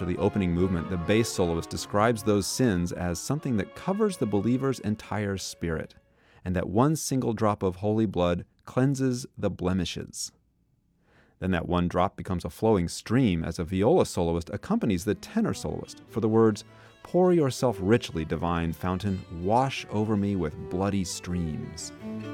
after the opening movement, the bass soloist describes those sins as something that covers the believer's entire spirit, and that one single drop of holy blood cleanses the blemishes. Then that one drop becomes a flowing stream as a viola soloist accompanies the tenor soloist for the words, "Pour yourself richly, divine fountain, wash over me with bloody streams."